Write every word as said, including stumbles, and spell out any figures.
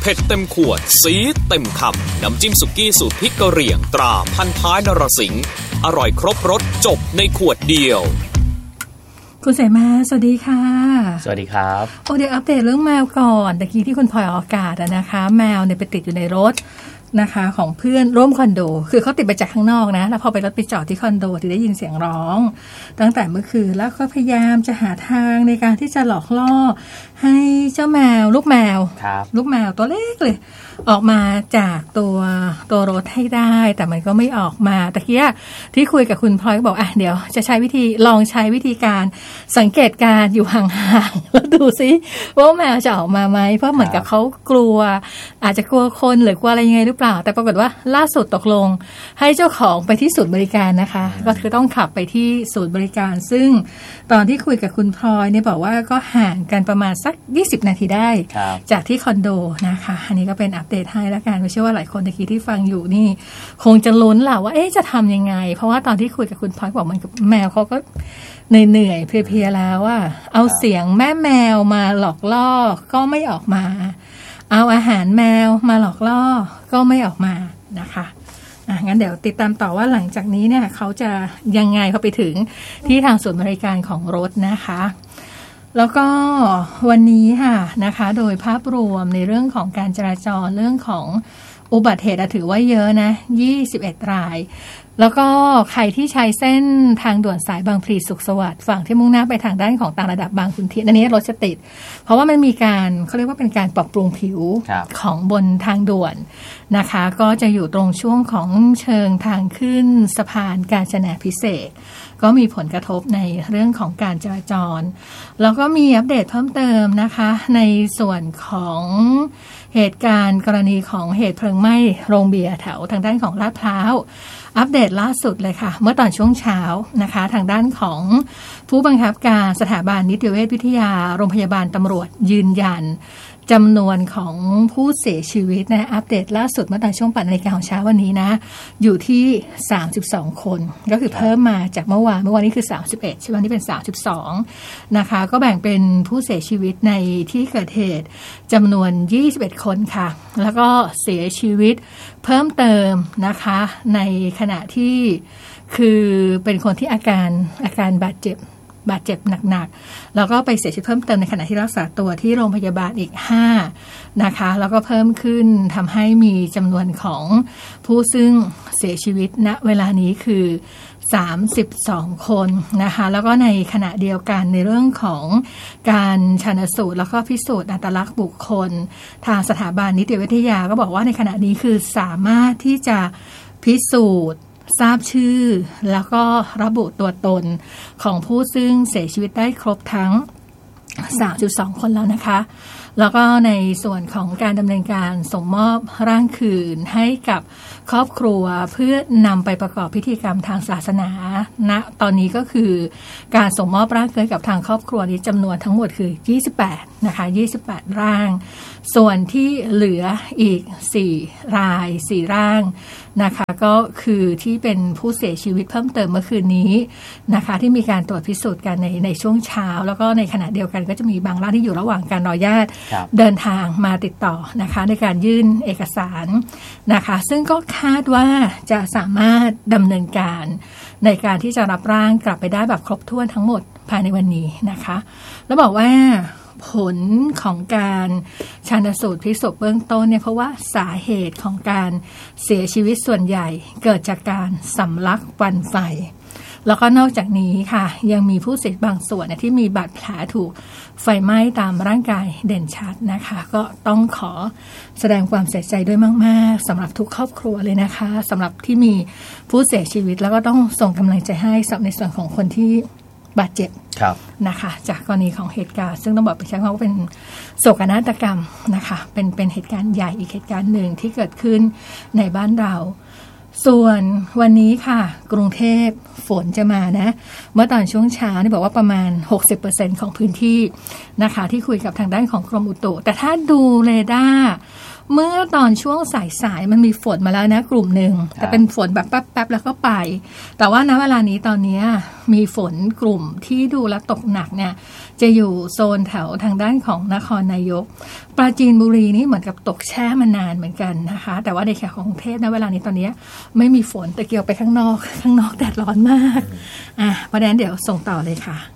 ผ็ดเต็มขวดสีเต็มคำน้ำจิ้มสุกี้สูตรพริกกะเหรี่ยงตราพันท้ายนรสิงห์อร่อยครบรสจบในขวดเดียวคุณเสมาสวัสดีค่ะสวัสดีครับโอ้เดี๋ยวอัปเดตเรื่องแมวก่อนตะกี้ที่คุณพลอยออกอากาศนะคะแมวเนี่ยไปติดอยู่ในรถนะคะของเพื่อนร่วมคอนโดคือเขาติดไปจากข้างนอกนะแล้วพอไปรถไปจอดที่คอนโดที่ได้ยินเสียงร้องตั้งแต่เมื่อคืนแล้วก็พยายามจะหาทางในการที่จะหลอกล่อให้เจ้าแมวลูกแมวลูกแมวตัวเล็กเลยออกมาจากตัวตัวรถให้ได้แต่มันก็ไม่ออกมาตะกี้ที่คุยกับคุณพลอยก็บอกอ่ะเดี๋ยวจะใช้วิธีลองใช้วิธีการสังเกตการอยู่ห่างๆแล้วดูซิว่าแมวจะออกมาไหมเพราะเหมือนกับเขากลัวอาจจะกลัวคนหรือกลัวอะไรยังไงหรือเปล่าแต่ปรากฏว่าล่าสุดตกลงให้เจ้าของไปที่ศูนย์บริการนะคะก็คือต้องขับไปที่ศูนย์บริการซึ่งตอนที่คุยกับคุณพลอยเนี่ยบอกว่าก็ห่างกันประมาณสักยี่สิบนาทีได้จากที่คอนโดนะคะอันนี้ก็เป็นอัปเดตให้แล้วกันไม่เชื่อว่าหลายคนตะกี้ที่ฟังอยู่นี่คงจะลุ้นแหละว่าเอ๊ะจะทำยังไงเพราะว่าตอนที่คุยกับคุณพลอยบอกมันกับแมวเขาก็เหนื่อยๆเพลียๆแล้วว่าเอาเสียงแม่แมวมาหลอกล่อก็ไม่ออกมาเอาอาหารแมวมาหลอกล่อก็ไม่ออกมานะคะอ่ะงั้นเดี๋ยวติดตามต่อว่าหลังจากนี้เนี่ยเขาจะยังไงเขาไปถึงที่ทางศูนย์บริการของรถนะคะแล้วก็วันนี้ค่ะนะคะโดยภาพรวมในเรื่องของการจราจรเรื่องของอุบัติเหตุถือว่าเยอะนะยี่สิบเอ็ดรายแล้วก็ใครที่ใช้เส้นทางด่วนสายบางพลีสุขสวัสดิ์ฝั่งที่มุ่งหน้าไปทางด้านของต่างระดับบางขุนเทียนอันนี้รถจะติดเพราะว่ามันมีการเขาเรียกว่าเป็นการปรับปรุงผิวของบนทางด่วนนะคะก็จะอยู่ตรงช่วงของเชิงทางขึ้นสะพานกาญจนาภิเษกก็มีผลกระทบในเรื่องของการจราจรแล้วก็มีอัปเดตเพิ่มเติมนะคะในส่วนของเหตุการณ์กรณีของเหตุเพลิงไหม้โรงเบียร์แถวทางด้านของลาดพร้าวอัปเดตล่าสุดเลยค่ะเมื่อตอนช่วงเช้านะคะทางด้านของผู้บังคับการสถาบันนิติเวชวิทยาโรงพยาบาลตำรวจยืนยันจำนวนของผู้เสียชีวิตนะอัปเดตล่าสุดเมื่อตอนช่วงแปดนาฬิกาของเช้าวันนี้นะอยู่ที่สามสิบสองคนก็คือเพิ่มมาจากเมื่อวานเมื่อวานนี้คือสามสิบเอ็ดใช่ไหมนี่เป็นสามสิบสองนะคะก็แบ่งเป็นผู้เสียชีวิตในที่เกิดเหตุจำนวนยี่สิบเอ็ดคนค่ะแล้วก็เสียชีวิตเพิ่มเติมนะคะในขณะที่คือเป็นคนที่อาการอาการบาดเจ็บบาดเจ็บหนักๆแล้วก็ไปเสียชีวิตเพิ่มเติมในขณะที่รักษาตัวที่โรงพยาบาลอีกห้านะคะแล้วก็เพิ่มขึ้นทำให้มีจำนวนของผู้ซึ่งเสียชีวิตณเวลานี้คือสามสิบสองคนนะคะแล้วก็ในขณะเดียวกันในเรื่องของการชันสูตรแล้วก็พิสูจน์อัตลักษณ์บุคคลทางสถาบันนิติวิทยาก็บอกว่าในขณะนี้คือสามารถที่จะพิสูจน์ทราบชื่อแล้วก็ระบุตัวตนของผู้ซึ่งเสียชีวิตได้ครบทั้งสามสิบสองคนแล้วนะคะแล้วก็ในส่วนของการดำเนินการส่งมอบร่างคืนให้กับครอบครัวเพื่อนำไปประกอบพิธีกรรมทางศาสนาณนะตอนนี้ก็คือการส่งมอบร่างคืนกับทางครอบครัวนี้จำนวนทั้งหมดคือยี่สิบแปดนะคะยี่สิบแปดร่างส่วนที่เหลืออีกสี่รายสี่ร่างนะคะก็คือที่เป็นผู้เสียชีวิตเพิ่มเติมเมื่อคืนนี้นะคะที่มีการตรวจพิสูจน์กันในในช่วงเช้าแล้วก็ในขณะเดียวกันก็จะมีบางร่างที่อยู่ระหว่างการรอญาติเดินทางมาติดต่อนะคะในการยื่นเอกสารนะคะซึ่งก็คาดว่าจะสามารถดำเนินการในการที่จะรับร่างกลับไปได้แบบครบถ้วนทั้งหมดภายในวันนี้นะคะแล้วบอกว่าผลของการชันสูตรพลิกศพเบื้องต้นเนี่ยเพราะว่าสาเหตุของการเสียชีวิตส่วนใหญ่เกิดจากการสำลักควันไฟแล้วก็นอกจากนี้ค่ะยังมีผู้เสียชีวิตบางส่วนที่มีบาดแผลถูกไฟไหม้ตามร่างกายเด่นชัดนะคะก็ต้องขอแสดงความเสียใจด้วยมากๆสำหรับทุกครอบครัวเลยนะคะสำหรับที่มีผู้เสียชีวิตแล้วก็ต้องส่งกำลังใจให้สำหรับในส่วนของคนที่บาดเจ็บนะคะจากกรณีของเหตุการณ์ซึ่งต้องบอกไปใช้คำว่าเป็นโศกนาฏกรรมนะคะเป็นเป็นเหตุการณ์ใหญ่อีกเหตุการณ์หนึ่งที่เกิดขึ้นในบ้านเราส่วนวันนี้ค่ะกรุงเทพฝนจะมานะเมื่อตอนช่วงเช้านี่บอกว่าประมาณ หกสิบเปอร์เซ็นต์ ของพื้นที่นะคะที่คุยกับทางด้านของกรมอุตุแต่ถ้าดูเรดาร์เมื่อตอนช่วงสายๆมันมีฝนมาแล้วนะกลุ่มหนึ่งแต่เป็นฝนแบบแป๊บๆแล้วก็ไปแต่ว่าณเวลานี้ตอนนี้มีฝนกลุ่มที่ดูแลตกหนักเนี่ยจะอยู่โซนแถวทางด้านของนครนายกปราจีนบุรีนี่เหมือนกับตกแช่มานานเหมือนกันนะคะแต่ว่าในเขตของกรุงเทพณเวลานี้ตอนนี้ไม่มีฝนแต่เกี่ยวไปข้างนอกข้างนอกแดดร้อนมากอ่ะเพราะฉะนั้นเดี๋ยวส่งต่อเลยค่ะ